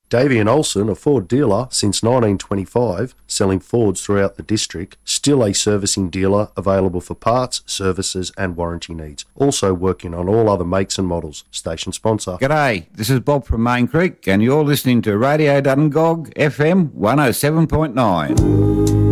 Davey and Olsen, a Ford dealer since 1925, selling Fords throughout the district, still a servicing dealer available for parts, services and warranty needs. Also working on all other makes and models. Station sponsor. G'day, this is Bob from Main Creek and you're listening to Radio Dungog FM 107.9.